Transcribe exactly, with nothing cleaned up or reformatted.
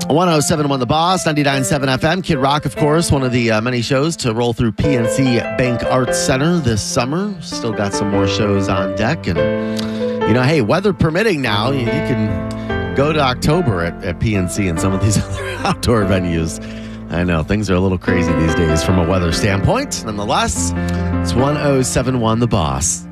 one oh seven point one The Boss, ninety-nine point seven F M. Kid Rock, of course, one of the uh, many shows to roll through P N C Bank Arts Center this summer. Still got some more shows on deck. And, you know, hey, weather permitting now, you, you can go to October at, at P N C and some of these other outdoor venues. I know, things are a little crazy these days from a weather standpoint. Nonetheless, it's one oh seven point one The Boss.